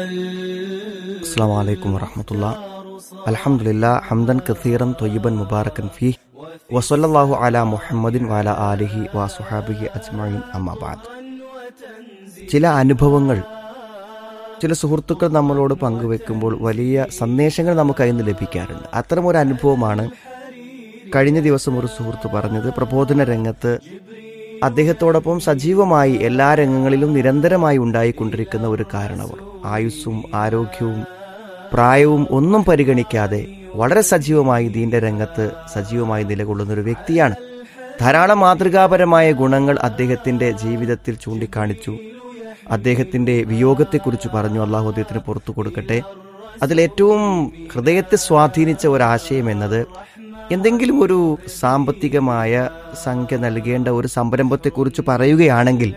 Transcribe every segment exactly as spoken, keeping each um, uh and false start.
അസ്സലാമു അലൈക്കും വറഹ്മത്തുള്ളാഹി. അൽഹംദുലില്ലാ ഹംദൻ കസീറൻ ത്വയ്യിബൻ മുബാറകൻ ഫീഹി വസല്ലല്ലാഹു അലാ മുഹമ്മദിൻ വഅലാ ആലിഹി വസ്വഹാബിഹി അജ്മഈൻ അമ്മാ ബഅദ്. ചില അനുഭവങ്ങൾ ചില സുഹൃത്തുക്കൾ നമ്മളോട് പങ്കുവെക്കുമ്പോൾ വലിയ സന്ദേശങ്ങൾ നമുക്ക് അതിൽ നിന്ന് ലഭിക്കാറുണ്ട്. അത്തരമൊരു അനുഭവമാണ് കഴിഞ്ഞ ദിവസം ഒരു സുഹൃത്ത് പറഞ്ഞത്. പ്രബോധന രംഗത്ത് അദ്ദേഹത്തോടൊപ്പം സജീവമായി എല്ലാ രംഗങ്ങളിലും നിരന്തരമായി ഉണ്ടായിക്കൊണ്ടിരിക്കുന്ന ഒരു കാരണവർ, ആയുസ്സും ആരോഗ്യവും പ്രായവും ഒന്നും പരിഗണിക്കാതെ വളരെ സജീവമായി ദീന്റെ രംഗത്ത് സജീവമായി നിലകൊള്ളുന്ന ഒരു വ്യക്തിയാണ്. ധാരാളം മാതൃകാപരമായ ഗുണങ്ങൾ അദ്ദേഹത്തിന്റെ ജീവിതത്തിൽ ചൂണ്ടിക്കാണിച്ചു. അദ്ദേഹത്തിന്റെ വിയോഗത്തെക്കുറിച്ച് പറഞ്ഞു. അള്ളാഹു അദ്ദേഹത്തിന് പുറത്തു കൊടുക്കട്ടെ. അതിലേറ്റവും ഹൃദയത്തെ സ്വാധീനിച്ച ഒരാശയം എന്നത്, എന്തെങ്കിലും ഒരു സാമ്പത്തികമായ സംഖ്യ നൽകേണ്ട ഒരു സംരംഭത്തെക്കുറിച്ച് പറയുകയാണെങ്കിൽ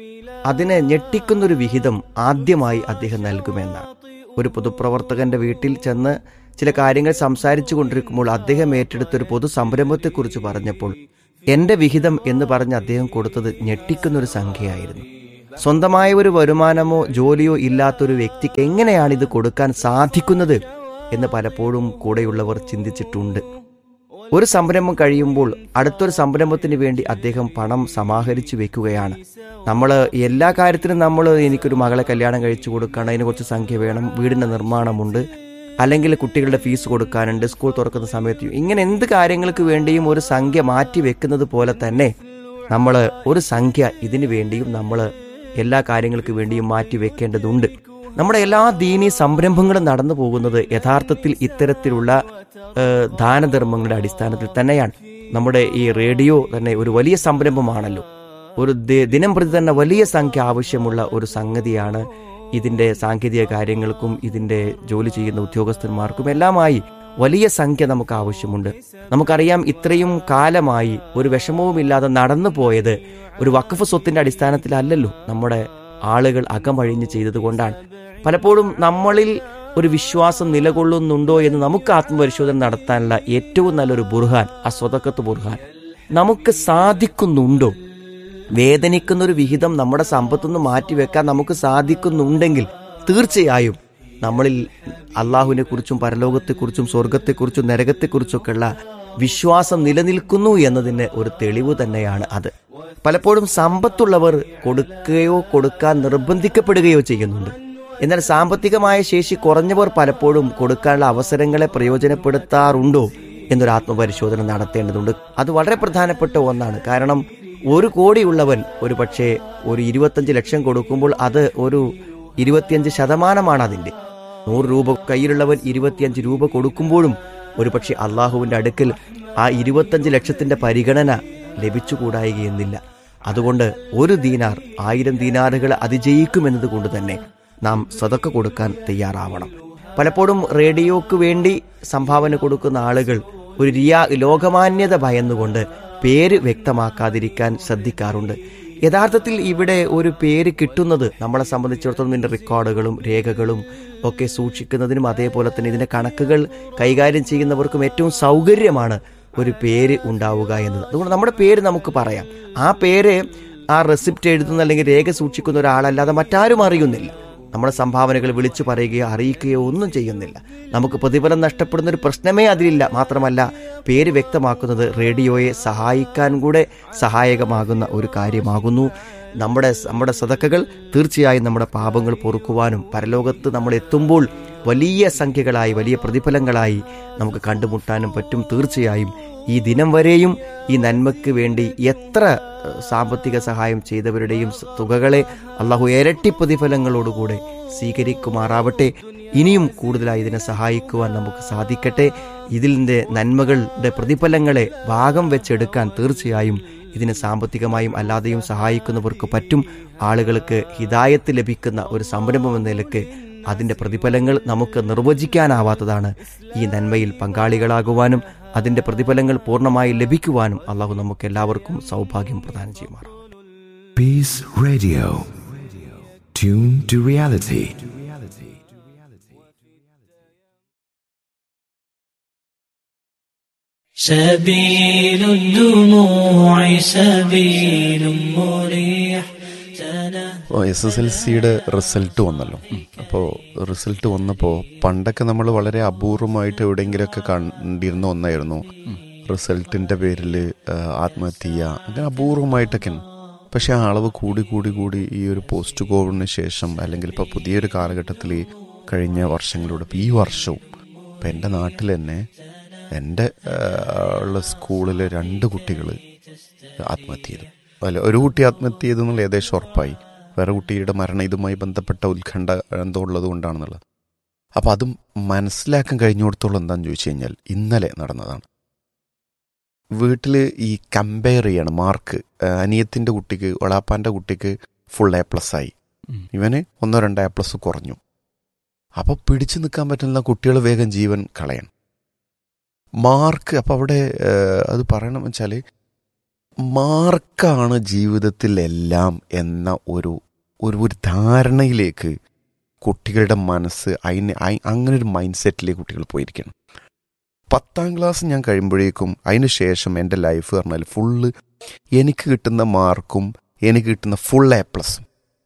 അതിനെ ഞെട്ടിക്കുന്നൊരു വിഹിതം ആദ്യമായി അദ്ദേഹം നൽകുമെന്നാണ്. ഒരു പൊതുപ്രവർത്തകന്റെ വീട്ടിൽ ചെന്ന് ചില കാര്യങ്ങൾ സംസാരിച്ചു കൊണ്ടിരിക്കുമ്പോൾ അദ്ദേഹം ഏറ്റെടുത്തൊരു പൊതു സംരംഭത്തെക്കുറിച്ച് പറഞ്ഞപ്പോൾ എന്റെ വിഹിതം എന്ന് പറഞ്ഞ് അദ്ദേഹം കൊടുത്തത് ഞെട്ടിക്കുന്നൊരു സംഖ്യയായിരുന്നു. സ്വന്തമായ ഒരു വരുമാനമോ ജോലിയോ ഇല്ലാത്തൊരു വ്യക്തിക്ക് എങ്ങനെയാണ് ഇത് കൊടുക്കാൻ സാധിക്കുന്നത് എന്ന് പലപ്പോഴും കൂടെയുള്ളവർ ചിന്തിച്ചിട്ടുണ്ട്. ഒരു സംരംഭം കഴിയുമ്പോൾ അടുത്തൊരു സംരംഭത്തിന് വേണ്ടി അദ്ദേഹം പണം സമാഹരിച്ചു വെക്കുകയാണ്. നമ്മൾ എല്ലാ കാര്യത്തിനും നമ്മൾ എനിക്കൊരു മകളെ കല്യാണം കഴിച്ചു കൊടുക്കണം, അതിന് കുറച്ച് സംഖ്യ വേണം, വീടിൻ്റെ നിർമ്മാണമുണ്ട്, അല്ലെങ്കിൽ കുട്ടികളുടെ ഫീസ് കൊടുക്കാനുണ്ട്, സ്കൂൾ തുറക്കുന്ന സമയത്ത്, ഇങ്ങനെ എന്ത് കാര്യങ്ങൾക്ക് വേണ്ടിയും ഒരു സംഖ്യ മാറ്റി വെക്കുന്നത് പോലെ തന്നെ നമ്മൾ ഒരു സംഖ്യ ഇതിനു വേണ്ടിയും നമ്മൾ എല്ലാ കാര്യങ്ങൾക്ക് വേണ്ടിയും മാറ്റി വെക്കേണ്ടതുണ്ട്. നമ്മുടെ എല്ലാ ദീനീ സംരംഭങ്ങളും നടന്നു പോകുന്നത് യഥാർത്ഥത്തിൽ ഇത്തരത്തിലുള്ള ദാനധർമ്മങ്ങളുടെ അടിസ്ഥാനത്തിൽ തന്നെയാണ്. നമ്മുടെ ഈ റേഡിയോ തന്നെ ഒരു വലിയ സംരംഭമാണല്ലോ. ഒരു ദിനം പ്രതി തന്നെ വലിയ സംഖ്യ ആവശ്യമുള്ള ഒരു സംഗതിയാണ്. ഇതിന്റെ സാങ്കേതിക കാര്യങ്ങൾക്കും ഇതിന്റെ ജോലി ചെയ്യുന്ന ഉദ്യോഗസ്ഥന്മാർക്കും എല്ലാമായി വലിയ സംഖ്യ നമുക്ക് ആവശ്യമുണ്ട്. നമുക്കറിയാം, ഇത്രയും കാലമായി ഒരു വിഷമവുമില്ലാതെ നടന്നു പോയത് ഒരു വഖഫ് സ്വത്തിന്റെ അടിസ്ഥാനത്തിലല്ലല്ലോ, നമ്മുടെ ആളുകൾ അകമഴിഞ്ഞ് ചെയ്തത് കൊണ്ടാണ്. പലപ്പോഴും നമ്മളിൽ ഒരു വിശ്വാസം നിലകൊള്ളുന്നുണ്ടോ എന്ന് നമുക്ക് ആത്മപരിശോധന നടത്താനുള്ള ഏറ്റവും നല്ലൊരു ബുർഹാൻ ആ സ്വതക്കത്ത് ബുർഹാൻ. നമുക്ക് സാധിക്കുന്നുണ്ടോ? വേദനിക്കുന്ന ഒരു വിഹിതം നമ്മുടെ സമ്പത്തുനിന്ന് മാറ്റിവെക്കാൻ നമുക്ക് സാധിക്കുന്നുണ്ടെങ്കിൽ തീർച്ചയായും നമ്മളിൽ അള്ളാഹുവിനെ കുറിച്ചും പരലോകത്തെക്കുറിച്ചും സ്വർഗത്തെക്കുറിച്ചും നരകത്തെക്കുറിച്ചൊക്കെയുള്ള വിശ്വാസം നിലനിൽക്കുന്നു എന്നതിന് ഒരു തെളിവ് തന്നെയാണ് അത്. പലപ്പോഴും സമ്പത്തുള്ളവർ കൊടുക്കുകയോ കൊടുക്കാൻ നിർബന്ധിക്കപ്പെടുകയോ ചെയ്യുന്നുണ്ട്. എന്നാൽ സാമ്പത്തികമായ ശേഷി കുറഞ്ഞവർ പലപ്പോഴും കൊടുക്കാനുള്ള അവസരങ്ങളെ പ്രയോജനപ്പെടുത്താറുണ്ടോ എന്നൊരു ആത്മപരിശോധന നടത്തേണ്ടതുണ്ട്. അത് വളരെ പ്രധാനപ്പെട്ട ഒന്നാണ്. കാരണം ഒരു കോടിയുള്ളവൻ ഒരു പക്ഷേ ഒരു ഇരുപത്തഞ്ച് ലക്ഷം കൊടുക്കുമ്പോൾ അത് ഒരു ഇരുപത്തിയഞ്ച് ശതമാനമാണ് അതിൻ്റെ. നൂറ് രൂപ കയ്യിലുള്ളവൻ ഇരുപത്തിയഞ്ച് രൂപ കൊടുക്കുമ്പോഴും ഒരു പക്ഷേ അള്ളാഹുവിൻ്റെ അടുക്കൽ ആ ഇരുപത്തഞ്ച് ലക്ഷത്തിന്റെ പരിഗണന ലഭിച്ചുകൂടായികയെന്നില്ല. അതുകൊണ്ട് ഒരു ദീനാർ ആയിരം ദീനാറുകൾ അതിജയിക്കുമെന്നത് കൊണ്ട് തന്നെ നാം സദക്ക കൊടുക്കാൻ തയ്യാറാവണം. പലപ്പോഴും റേഡിയോക്ക് വേണ്ടി സംഭാവന കൊടുക്കുന്ന ആളുകൾ ഒരു റിയാ ലോകമാന്യത ഭയന്നുകൊണ്ട് പേര് വ്യക്തമാക്കാതിരിക്കാൻ ശ്രദ്ധിക്കാറുണ്ട്. യഥാർത്ഥത്തിൽ ഇവിടെ ഒരു പേര് കിട്ടുന്നത് നമ്മളെ സംബന്ധിച്ചിടത്തോളം ഇതിൻ്റെ റെക്കോർഡുകളും രേഖകളും ഒക്കെ സൂക്ഷിക്കുന്നതിനും അതേപോലെ തന്നെ ഇതിൻ്റെ കണക്കുകൾ കൈകാര്യം ചെയ്യുന്നവർക്കും ഏറ്റവും സൗകര്യമാണ് ഒരു പേര് ഉണ്ടാവുക എന്നത്. അതുകൊണ്ട് നമ്മുടെ പേര് നമുക്ക് പറയാം. ആ പേര് ആ റെസിപ്റ്റ് എഴുതുന്ന അല്ലെങ്കിൽ രേഖ സൂക്ഷിക്കുന്ന ഒരാളല്ലാതെ മറ്റാരും അറിയുന്നില്ല. നമ്മുടെ സംഭാവനകൾ വിളിച്ചു പറയുകയോ അറിയിക്കുകയോ ഒന്നും ചെയ്യുന്നില്ല. നമുക്ക് പ്രതിഫലം നഷ്ടപ്പെടുന്ന ഒരു പ്രശ്നമേ അതിലില്ല. മാത്രമല്ല, പേര് വ്യക്തമാക്കുന്നത് റേഡിയോയെ സഹായിക്കാൻ കൂടെ സഹായകമാകുന്ന ഒരു കാര്യമാകുന്നു. നമ്മുടെ നമ്മുടെ സദക്കകൾ തീർച്ചയായും നമ്മുടെ പാപങ്ങൾ പൊറുക്കുവാനും പരലോകത്ത് നമ്മൾ എത്തുമ്പോൾ വലിയ സംഖ്യകളായി വലിയ പ്രതിഫലങ്ങളായി നമുക്ക് കണ്ടുമുട്ടാനും പറ്റും. തീർച്ചയായും ഈ ദിനം വരെയും ഈ നന്മയ്ക്ക് വേണ്ടി എത്ര സാമ്പത്തിക സഹായം ചെയ്തവരുടെയും തുകകളെ അള്ളാഹു ഇരട്ടി പ്രതിഫലങ്ങളോടുകൂടെ സ്വീകരിക്കുമാറാവട്ടെ. ഇനിയും കൂടുതലായി ഇതിനെ സഹായിക്കുവാൻ നമുക്ക് സാധിക്കട്ടെ. ഇതിൻ്റെ നന്മകളുടെ പ്രതിഫലങ്ങളെ ഭാഗം വെച്ചെടുക്കാൻ തീർച്ചയായും ഇതിനെ സാമ്പത്തികമായും അല്ലാതെയും സഹായിക്കുന്നവർക്ക് പറ്റും. ആളുകൾക്ക് ഹിദായത്ത് ലഭിക്കുന്ന ഒരു സംരംഭം എന്ന നിലയ്ക്ക് അതിൻ്റെ പ്രതിഫലങ്ങൾ നമുക്ക് നിർവചിക്കാനാവാത്തതാണ്. ഈ നന്മയിൽ പങ്കാളികളാകുവാനും അതിൻ്റെ പ്രതിഫലങ്ങൾ പൂർണ്ണമായി ലഭിക്കുവാനും അള്ളാഹു നമുക്ക് എല്ലാവർക്കും സൗഭാഗ്യം പ്രദാനം ചെയ്യുമാറാം. Peace Radio. Tune to reality. سبيل الدموع سبيل مريح. S S L സിയുടെ റിസൾട്ട് വന്നല്ലോ. അപ്പോൾ റിസൾട്ട് വന്നപ്പോൾ പണ്ടൊക്കെ നമ്മൾ വളരെ അപൂർവമായിട്ട് എവിടെയെങ്കിലുമൊക്കെ കണ്ടിരുന്ന ഒന്നായിരുന്നു റിസൾട്ടിൻ്റെ പേരിൽ ആത്മഹത്യ ചെയ്യുക, അങ്ങനെ അപൂർവമായിട്ടൊക്കെയാണ്. പക്ഷേ ആ അളവ് കൂടി കൂടി കൂടി ഈ ഒരു പോസ്റ്റ് കോവിഡിന് ശേഷം അല്ലെങ്കിൽ ഇപ്പോൾ പുതിയൊരു കാലഘട്ടത്തിൽ കഴിഞ്ഞ വർഷങ്ങളിലൂടെ ഇപ്പോൾ ഈ വർഷവും ഇപ്പം എൻ്റെ നാട്ടിൽ തന്നെ എൻ്റെ ഉള്ള സ്കൂളിൽ രണ്ട് കുട്ടികൾ ആത്മഹത്യ ചെയ്തു. അല്ല, ഒരു കുട്ടി ആത്മഹത്യ ചെയ്തെന്നുള്ള ഏകദേശം ഉറപ്പായി. വേറെ കുട്ടിയുടെ മരണം ഇതുമായി ബന്ധപ്പെട്ട ഉത്കണ്ഠ എന്തോ ഉള്ളത് കൊണ്ടാണെന്നുള്ളത്. അപ്പം അതും മനസ്സിലാക്കാൻ കഴിഞ്ഞിടത്തോളം എന്താണെന്ന് ചോദിച്ചു കഴിഞ്ഞാൽ ഇന്നലെ നടന്നതാണ്. വീട്ടിൽ ഈ കമ്പയർ ചെയ്യാണ് മാർക്ക്. അനിയത്തിൻ്റെ കുട്ടിക്ക് ഒളാപ്പാൻ്റെ കുട്ടിക്ക് ഫുൾ എ പ്ലസ് ആയി, ഇവന് ഒന്നോ രണ്ടോ എ പ്ലസ് കുറഞ്ഞു. അപ്പോൾ പിടിച്ചു നിൽക്കാൻ പറ്റുന്ന കുട്ടികൾ വേഗം ജീവൻ കളയണം. മാർക്ക് അപ്പം അവിടെ അത് പറയണം വെച്ചാൽ മാർക്കാണ് ജീവിതത്തിലെല്ലാം എന്ന ഒരു ഒരു ഒരു ധാരണയിലേക്ക് കുട്ടികളുടെ മനസ്സ് അതിന് അങ്ങനൊരു മൈൻഡ് സെറ്റിലേക്ക് കുട്ടികൾ പോയിരിക്കണം. പത്താം ക്ലാസ് ഞാൻ കഴിയുമ്പോഴേക്കും അതിന് ശേഷം എൻ്റെ ലൈഫ് പറഞ്ഞാൽ ഫുള്ള് എനിക്ക് കിട്ടുന്ന മാർക്കും എനിക്ക് കിട്ടുന്ന ഫുൾ എ പ്ലസും.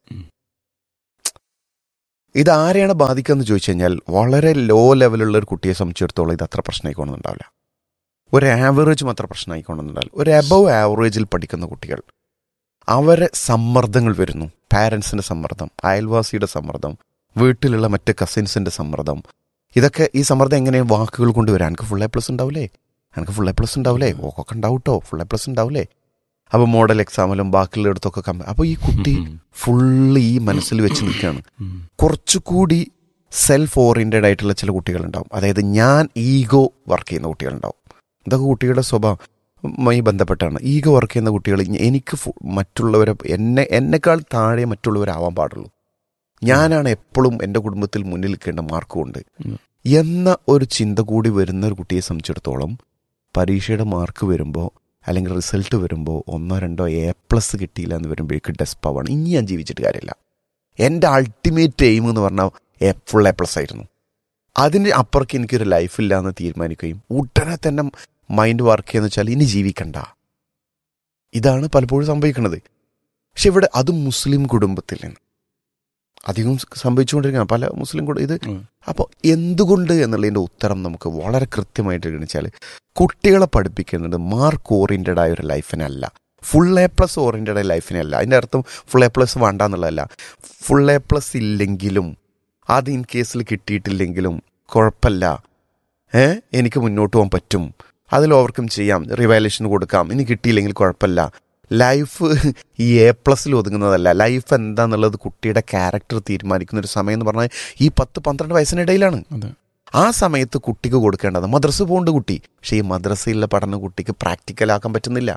ഇതാരെയാണ് ബാധിക്കുക എന്ന് ചോദിച്ചു കഴിഞ്ഞാൽ വളരെ ലോ ലെവലുള്ള ഒരു കുട്ടിയെ സംബന്ധിച്ചിടത്തോളം ഇത് അത്ര പ്രശ്നമായിക്കൊണ്ടുണ്ടാവില്ല. ഒരു ആവറേജ് മാത്രം പ്രശ്നമായിക്കൊണ്ടുണ്ടാവില്ല. ഒരു എബവ് ആവറേജിൽ പഠിക്കുന്ന കുട്ടികൾ അവരെ സമ്മർദ്ദങ്ങൾ വരുന്നു. പാരൻസിൻ്റെ സമ്മർദ്ദം, അയൽവാസിയുടെ സമ്മർദ്ദം, വീട്ടിലുള്ള മറ്റ് കസിൻസിൻ്റെ സമ്മർദ്ദം. ഇതൊക്കെ ഈ സമ്മർദ്ദം എങ്ങനെയാണ് വാക്കുകൾ കൊണ്ടുവരാം. എനിക്ക് ഫുൾ എ പ്ലസ് ഉണ്ടാവില്ലേ, എനിക്ക് ഫുൾ എ പ്ലസ് ഉണ്ടാവില്ലേ, ഓക്കൊക്കെ ഉണ്ടാവും കേട്ടോ, ഫുൾ എ പ്ലസ് ഉണ്ടാവില്ലേ. അപ്പോൾ മോഡൽ എക്സാമിലും ബാക്കിയുള്ളിടത്തൊക്കെ കമ്പ അപ്പോൾ ഈ കുട്ടി ഫുള്ള് ഈ മനസ്സിൽ വെച്ച് നിൽക്കുകയാണ്. കുറച്ചുകൂടി സെൽഫ് ഓറിയൻറ്റഡ് ആയിട്ടുള്ള ചില കുട്ടികളുണ്ടാവും. അതായത് ഞാൻ ഈഗോ വർക്ക് ചെയ്യുന്ന കുട്ടികളുണ്ടാവും. ഇതൊക്കെ കുട്ടികളുടെ സ്വഭാവമായി ബന്ധപ്പെട്ടാണ്. ഈഗോ വർക്ക് ചെയ്യുന്ന കുട്ടികൾ എനിക്ക് മറ്റുള്ളവരെ എന്നെ എന്നെക്കാൾ താഴെ മറ്റുള്ളവരാവാൻ പാടുള്ളൂ, ഞാനാണ് എപ്പോഴും എൻ്റെ കുടുംബത്തിൽ മുന്നിൽ നിൽക്കേണ്ട മാർക്കുമുണ്ട് എന്ന ഒരു ചിന്ത കൂടി വരുന്ന ഒരു കുട്ടിയെ സംബന്ധിച്ചിടത്തോളം പരീക്ഷയുടെ മാർക്ക് വരുമ്പോൾ അല്ലെങ്കിൽ റിസൾട്ട് വരുമ്പോൾ ഒന്നോ രണ്ടോ എ പ്ലസ് കിട്ടിയില്ല എന്ന് വരുമ്പോഴേക്ക് ഡെസ്പാവാണ്. ഇനി ഞാൻ ജീവിച്ചിട്ട് കാര്യമില്ല, എൻ്റെ അൾട്ടിമേറ്റ് എയിം എന്ന് പറഞ്ഞാൽ എ ഫുൾ എ പ്ലസ് ആയിരുന്നു, അതിന് അപ്പുറക്ക് എനിക്കൊരു ലൈഫില്ല എന്ന് തീരുമാനിക്കുകയും ഉടനെ തന്നെ മൈൻഡ് വർക്ക് ചെയ്യുന്ന വെച്ചാൽ ഇനി ജീവിക്കണ്ട. ഇതാണ് പലപ്പോഴും സംഭവിക്കുന്നത്. പക്ഷെ ഇവിടെ അത് മുസ്ലിം കുടുംബത്തിൽ നിന്ന് അധികം സംഭവിച്ചുകൊണ്ടിരിക്കുകയാണ് പല മുസ്ലിം കുടുംബം ഇത്. അപ്പോൾ എന്തുകൊണ്ട് എന്നുള്ളതിൻ്റെ ഉത്തരം നമുക്ക് വളരെ കൃത്യമായിട്ട് ഗണിച്ചാൽ കുട്ടികളെ പഠിപ്പിക്കുന്നത് മാർക്ക് ഓറിയൻറ്റഡ് ആയ ഒരു ലൈഫിനല്ല, ഫുൾ എ പ്ലസ് ഓറിയൻറ്റഡ് ആയ ലൈഫിനല്ല. അതിൻ്റെ അർത്ഥം ഫുൾ എ പ്ലസ് വേണ്ട എന്നുള്ളതല്ല. ഫുൾ എ പ്ലസ് ഇല്ലെങ്കിലും അത് ഇൻ കേസിൽ കിട്ടിയിട്ടില്ലെങ്കിലും കുഴപ്പമില്ല, ഏ എനിക്ക് മുന്നോട്ട് പോകാൻ പറ്റും, അതിൽ ഓവർകം ചെയ്യാം, റിവാലുവേഷൻ കൊടുക്കാം, ഇനി കിട്ടിയില്ലെങ്കിൽ കുഴപ്പമില്ല. ലൈഫ് ഈ എ പ്ലസ്സിൽ ഒതുങ്ങുന്നതല്ല. ലൈഫ് എന്താന്നുള്ളത് കുട്ടിയുടെ ക്യാരക്ടർ തീരുമാനിക്കുന്ന ഒരു സമയം എന്ന് പറഞ്ഞാൽ ഈ പത്ത് പന്ത്രണ്ട് വയസ്സിനിടയിലാണ്. ആ സമയത്ത് കുട്ടിക്ക് കൊടുക്കേണ്ടത് മദ്രസ പോകേണ്ട കുട്ടി, പക്ഷേ ഈ മദ്രസയിലെ പഠനം കുട്ടിക്ക് പ്രാക്ടിക്കലാക്കാൻ പറ്റുന്നില്ല.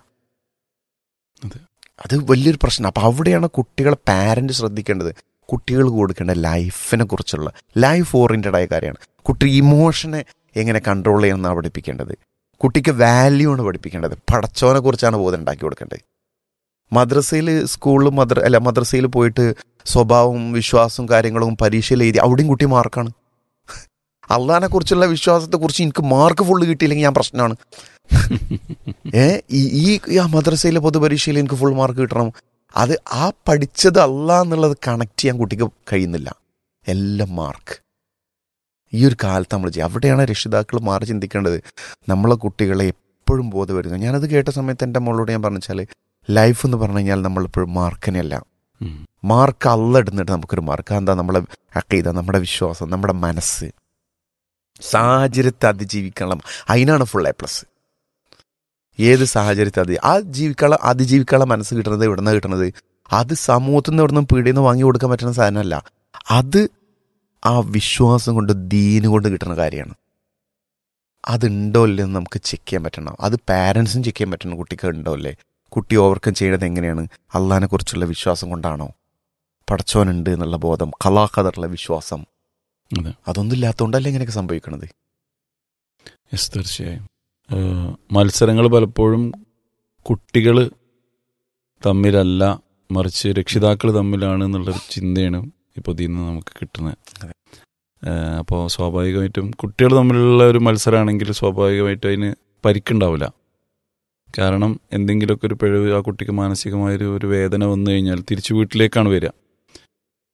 അത് വലിയൊരു പ്രശ്നം. അപ്പം അവിടെയാണ് കുട്ടികളെ പാരന്റ് ശ്രദ്ധിക്കേണ്ടത്. കുട്ടികൾ കൊടുക്കേണ്ട ലൈഫിനെ കുറിച്ചുള്ള ലൈഫ് ഓറിയൻറ്റഡ് ആയ കാര്യമാണ്. കുട്ടി ഇമോഷനെ എങ്ങനെ കൺട്രോൾ ചെയ്യണമെന്നാണ് പഠിപ്പിക്കേണ്ടത്. കുട്ടിക്ക് വാല്യൂ ആണ് പഠിപ്പിക്കേണ്ടത്. പടച്ചോനെ കുറിച്ചാണ് ബോധം ഉണ്ടാക്കി കൊടുക്കേണ്ടത്. മദ്രസയിൽ സ്കൂളിൽ മദ്ര അല്ല മദ്രസയിൽ പോയിട്ട് സ്വഭാവവും വിശ്വാസവും കാര്യങ്ങളും പരീക്ഷയിൽ എഴുതി അവിടെയും കുട്ടി മാർക്കാണ്. അള്ളാഹിനെ കുറിച്ചുള്ള വിശ്വാസത്തെക്കുറിച്ച് എനിക്ക് മാർക്ക് ഫുള്ള് കിട്ടിയില്ലെങ്കിൽ ഞാൻ പ്രശ്നമാണ്. ഏ ഈ ആ മദ്രസയിലെ പൊതുപരീക്ഷയിൽ എനിക്ക് ഫുൾ മാർക്ക് കിട്ടണം. അത് ആ പഠിച്ചത് അള്ളാഹ് എന്നുള്ളത് കണക്ട് ചെയ്യാൻ കുട്ടിക്ക് കഴിയുന്നില്ല. എല്ലാം മാർക്ക്. ഈ ഒരു കാലത്ത് നമ്മൾ ചെയ്യും. അവിടെയാണ് രക്ഷിതാക്കൾ മാറി ചിന്തിക്കേണ്ടത്. നമ്മളെ കുട്ടികളെ എപ്പോഴും ബോധം വരുന്നത്. ഞാനത് കേട്ട സമയത്ത് എൻ്റെ മോളോട് ഞാൻ പറഞ്ഞാൽ ലൈഫ് എന്ന് പറഞ്ഞു കഴിഞ്ഞാൽ നമ്മളിപ്പോഴും മാർക്കിനല്ല, മാർക്ക് അല്ല ഇടുന്നിട്ട് നമുക്കൊരു മാർക്ക്. എന്താ നമ്മളെ അക്കീദ, നമ്മുടെ വിശ്വാസം, നമ്മുടെ മനസ്സ്, സാഹചര്യത്തെ അതിജീവിക്കണം. അതിനാണ് ഫുൾ എ പ്ലസ്. ഏത് സാഹചര്യത്തെ അതി ആ ജീവിക്കാനുള്ള അതിജീവിക്കാനുള്ള മനസ്സ് കിട്ടുന്നത് എവിടെ നിന്നാണ് കിട്ടുന്നത്? അത് സമൂഹത്തിൽ നിന്ന് എവിടെ നിന്നും പീടിയിൽ നിന്ന് വാങ്ങി കൊടുക്കാൻ പറ്റുന്ന സാധനമല്ല. അത് ആ വിശ്വാസം കൊണ്ട് ദീന് കൊണ്ട് കിട്ടുന്ന കാര്യമാണ്. അതുണ്ടോ ഇല്ലെന്ന് നമുക്ക് ചെക്ക് ചെയ്യാൻ പറ്റണം. അത് പാരൻസും ചെക്ക് ചെയ്യാൻ പറ്റണം. കുട്ടിക്ക് ഉണ്ടോ അല്ലേ? കുട്ടി ഓവർകം ചെയ്യുന്നത് എങ്ങനെയാണ്? അള്ളാഹിനെ കുറിച്ചുള്ള വിശ്വാസം കൊണ്ടാണോ? പടച്ചോനുണ്ട് എന്നുള്ള ബോധം, ഖലാ ഖദറിലുള്ള വിശ്വാസം, അതൊന്നും ഇല്ലാത്തതുകൊണ്ടല്ലേ ഇങ്ങനെയൊക്കെ സംഭവിക്കണത്. യെസ്, തീർച്ചയായും. മത്സരങ്ങൾ പലപ്പോഴും കുട്ടികൾ തമ്മിലല്ല, മറിച്ച് രക്ഷിതാക്കൾ തമ്മിലാണ് എന്നുള്ളൊരു ചിന്തയാണ് ഇപ്പോൾ ഇതിൽ നിന്ന് നമുക്ക് കിട്ടുന്നത്. അപ്പോൾ സ്വാഭാവികമായിട്ടും കുട്ടികൾ തമ്മിലുള്ള ഒരു മത്സരമാണെങ്കിൽ സ്വാഭാവികമായിട്ടും അതിന് പരിക്കുണ്ടാവില്ല. കാരണം എന്തെങ്കിലുമൊക്കെ ഒരു പിഴവ് ആ കുട്ടിക്ക് മാനസികമായൊരു ഒരു വേദന വന്നു കഴിഞ്ഞാൽ തിരിച്ചു വീട്ടിലേക്കാണ് വരിക.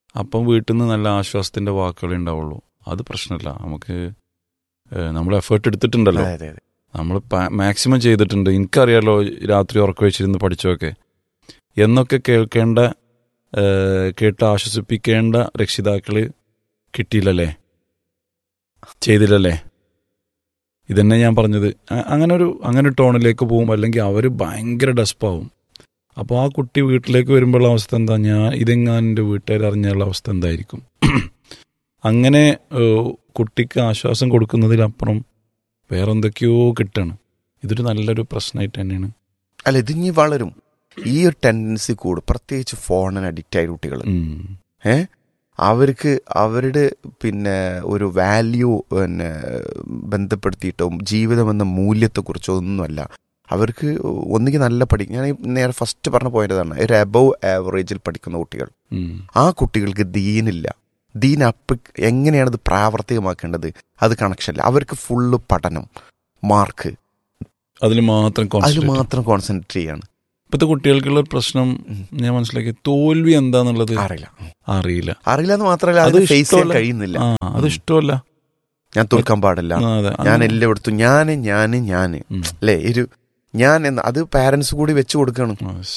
അപ്പം വീട്ടിൽ നിന്ന് നല്ല ആശ്വാസത്തിൻ്റെ വാക്കുകളേ ഉണ്ടാവുള്ളൂ. അത് പ്രശ്നമില്ല. നമുക്ക് നമ്മൾ എഫേർട്ട് എടുത്തിട്ടുണ്ടല്ലോ, നമ്മൾ മാക്സിമം ചെയ്തിട്ടുണ്ട്. എനിക്കറിയാലോ രാത്രി ഉറക്കം വെച്ചിരുന്ന് പഠിച്ചൊക്കെ എന്നൊക്കെ കേൾക്കേണ്ട കേട്ട് ആശ്വസിപ്പിക്കേണ്ട രക്ഷിതാക്കൾ കിട്ടിയില്ലല്ലേ, ചെയ്തില്ലല്ലേ. ഇതന്നെ ഞാൻ പറഞ്ഞത്. അങ്ങനെ ഒരു അങ്ങനെ ടോണിലേക്ക് പോകും, അല്ലെങ്കിൽ അവർ ഭയങ്കര ഡെസ്പാവും. അപ്പോൾ ആ കുട്ടി വീട്ടിലേക്ക് വരുമ്പോഴുള്ള അവസ്ഥ എന്താ, ഞാൻ ഇതെങ്ങാൻ എൻ്റെ വീട്ടുകാർ അറിഞ്ഞുള്ള അവസ്ഥ എന്തായിരിക്കും. അങ്ങനെ കുട്ടിക്ക് ആശ്വാസം കൊടുക്കുന്നതിലപ്പുറം വേറെന്തൊക്കെയോ കിട്ടാണ്. ഇതൊരു നല്ലൊരു പ്രശ്നമായിട്ട് തന്നെയാണ്. അല്ല, ഇതിഞ്ഞി വളരും. ഈ ഒരു ടെൻഡൻസി കൂടും, പ്രത്യേകിച്ച് ഫോണിന് അഡിക്റ്റ് ആയ കുട്ടികൾ. ഏ അവർക്ക് അവരുടെ പിന്നെ ഒരു വാല്യൂ പിന്നെ ബന്ധപ്പെടുത്തിയിട്ടും ജീവിതമെന്ന മൂല്യത്തെക്കുറിച്ചോ ഒന്നുമല്ല. അവർക്ക് ഒന്നുകിൽ നല്ല പഠിക്കും. ഞാൻ നേരെ ഫസ്റ്റ് പറഞ്ഞ പോയിന്റ് തന്നെ, ഒരു അബവ് ആവറേജിൽ പഠിക്കുന്ന കുട്ടികൾ, ആ കുട്ടികൾക്ക് ദീനില്ല. ദീൻ അപ്പ് എങ്ങനെയാണത് പ്രാവർത്തികമാക്കേണ്ടത് അത് കണക്ഷനില്ല. അവർക്ക് ഫുള്ള് പഠനം, മാർക്ക്, അതിൽ മാത്രം അതിൽ മാത്രം കോൺസെൻട്രേറ്റ് ചെയ്യാണ്. ഇപ്പോഴത്തെ കുട്ടികൾക്കുള്ള പ്രശ്നം ഞാൻ മനസ്സിലാക്കി, തോൽവി എന്താന്നുള്ളത് അറിയില്ല അറിയില്ല അറിയില്ല എന്ന് മാത്രമല്ല അത് ഫേസ് ചെയ്യാൻ കഴിയുന്നില്ല. അത് ഇഷ്ടമല്ല. ഞാൻ തോൽക്കാൻ പാടില്ല, ഞാൻ എല്ലായിടത്തും ഞാന് ഞാന് ഞാന് അല്ലേ ഒരു ഞാൻ എന്ന് അത് പാരൻസ് കൂടി വെച്ചു കൊടുക്കണം.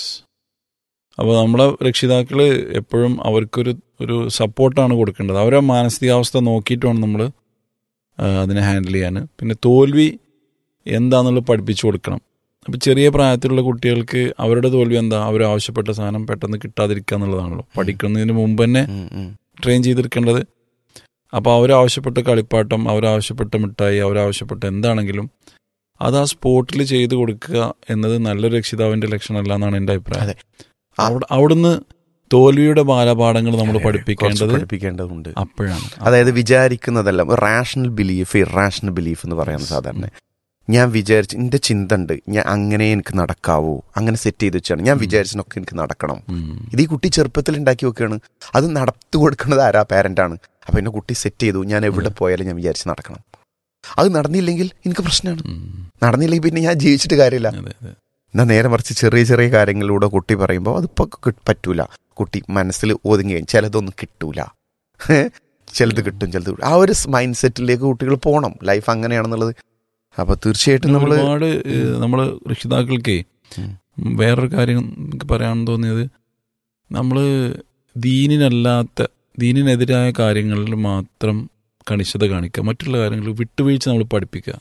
അപ്പോൾ നമ്മളെ രക്ഷിതാക്കൾ എപ്പോഴും അവർക്കൊരു ഒരു സപ്പോർട്ടാണ് കൊടുക്കേണ്ടത്. അവരെ മാനസികാവസ്ഥ നോക്കിയിട്ട് വേണം നമ്മൾ അതിനെ ഹാൻഡിൽ ചെയ്യാൻ. പിന്നെ തോൽവി എന്താണെന്നുള്ളത് പഠിപ്പിച്ചു കൊടുക്കണം. അപ്പോൾ ചെറിയ പ്രായത്തിലുള്ള കുട്ടികൾക്ക് അവരുടെ തോൽവി എന്താ, അവർ ആവശ്യപ്പെട്ട സാധനം പെട്ടെന്ന് കിട്ടാതിരിക്കുക എന്നുള്ളതാണല്ലോ പഠിക്കുന്നതിന് മുമ്പ് തന്നെ ട്രെയിൻ ചെയ്തെടുക്കേണ്ടത്. അപ്പോൾ അവരാവശ്യപ്പെട്ട കളിപ്പാട്ടം, അവരാവശ്യപ്പെട്ട മിഠായി, അവരാവശ്യപ്പെട്ട എന്താണെങ്കിലും അത് ആ സ്പോട്ടിൽ ചെയ്ത് കൊടുക്കുക എന്നത് നല്ലൊരു രക്ഷിതാവിൻ്റെ ലക്ഷണമല്ല എന്നാണ് എൻ്റെ അഭിപ്രായം. അവിടെ അവിടുന്ന് തോൽവിയുടെ ബാലപാഠങ്ങൾ നമ്മൾ പഠിപ്പിക്കേണ്ടത് പഠിപ്പിക്കേണ്ടതുണ്ട് അപ്പോഴാണ്. അതായത് വിചാരിക്കുന്നതല്ല, റാഷണൽ ബിലീഫ്, ഇറാഷണൽ ബിലീഫ് എന്ന് പറയുന്നത് സാധാരണ ഞാൻ വിചാരിച്ച് എൻ്റെ ചിന്ത ഉണ്ട്, ഞാൻ അങ്ങനെ എനിക്ക് നടക്കാവൂ, അങ്ങനെ സെറ്റ് ചെയ്ത് വെച്ചാണ് ഞാൻ വിചാരിച്ചതിനൊക്കെ എനിക്ക് നടക്കണം. ഇത് ഈ കുട്ടി ചെറുപ്പത്തിൽ ഉണ്ടാക്കി വെക്കുകയാണ്. അത് നടത്തു കൊടുക്കുന്നത് ആരാ? പാരൻ്റാണ്. അപ്പം എന്നെ കുട്ടി സെറ്റ് ചെയ്തു, ഞാൻ എവിടെ പോയാലും ഞാൻ വിചാരിച്ച് നടക്കണം. അത് നടന്നില്ലെങ്കിൽ എനിക്ക് പ്രശ്നമാണ്. നടന്നില്ലെങ്കിൽ പിന്നെ ഞാൻ ജീവിച്ചിട്ട് കാര്യമില്ല. എന്നാൽ നേരെ മറിച്ച് ചെറിയ ചെറിയ കാര്യങ്ങളിലൂടെ കുട്ടി പറയുമ്പോൾ അതിപ്പോൾ പറ്റൂല. കുട്ടി മനസ്സിൽ ഒതുങ്ങി കഴിഞ്ഞ് ചിലതൊന്നും കിട്ടൂല, ചിലത് കിട്ടും, ചിലത് കിട്ടും. ആ ഒരു മൈൻഡ് സെറ്റിലേക്ക് കുട്ടികൾ പോകണം. ലൈഫ് അങ്ങനെയാണെന്നുള്ളത്. അപ്പോൾ തീർച്ചയായിട്ടും നമ്മൾ ഒരുപാട് നമ്മൾ രക്ഷിതാക്കൾക്കേ വേറൊരു കാര്യം എനിക്ക് പറയാൻ തോന്നിയത്, നമ്മൾ ദീനിനല്ലാത്ത ദീനിനെതിരായ കാര്യങ്ങളിൽ മാത്രം കണിശത കാണിക്കുക, മറ്റുള്ള കാര്യങ്ങൾ വിട്ടുവീഴ്ച നമ്മൾ പഠിപ്പിക്കുക.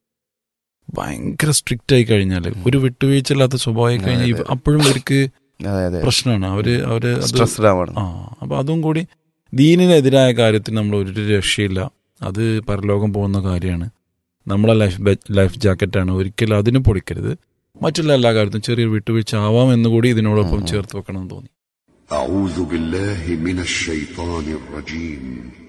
ഭയങ്കര സ്ട്രിക്റ്റ് ആയി കഴിഞ്ഞാൽ, ഒരു വിട്ടുവീഴ്ച ഇല്ലാത്ത സ്വഭാവമായി കഴിഞ്ഞാൽ അപ്പോഴും ഇവർക്ക് പ്രശ്നമാണ്. അവര് അവര് ആ അപ്പൊ അതും കൂടി ദീനിനെതിരായ കാര്യത്തിൽ നമ്മൾ ഒരു രക്ഷയില്ല. അത് പരലോകം പോകുന്ന കാര്യമാണ്. നമ്മളെ ലൈഫ് ലൈഫ് ജാക്കറ്റാണ്. ഒരിക്കലും അതിന് പൊളിക്കരുത്. മറ്റുള്ള എല്ലാ കാര്യത്തിലും ചെറിയൊരു വിട്ടുവീഴ്ച ആവാം എന്നുകൂടി ഇതിനോടൊപ്പം ചേർത്ത് വെക്കണം എന്ന് തോന്നി.